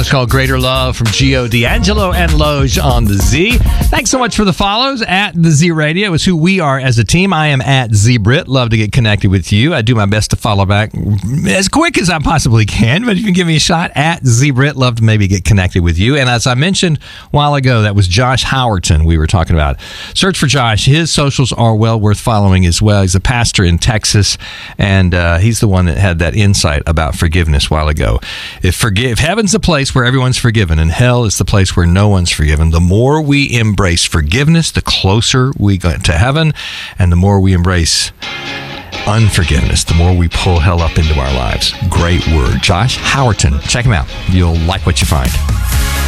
It's called Greater Love from Gio D'Angelo and Loge on the Z. Thanks so much for the follows at the Z Radio. It's who we are as a team. I am at ZBrit. Love to get connected with you. I do my best to follow back as quick as I possibly can, but if you can give me a shot at ZBrit, love to maybe get connected with you. And as I mentioned a while ago, that was Josh Howerton we were talking about. Search for Josh. His socials are well worth following as well. He's a pastor in Texas, and he's the one that had that insight about forgiveness a while ago. If heaven's the place where everyone's forgiven and hell is the place where no one's forgiven, the more we embrace forgiveness, the closer we get to heaven, and the more we embrace unforgiveness, the more we pull hell up into our lives. Great word. Josh Howerton. Check him out. You'll like what you find.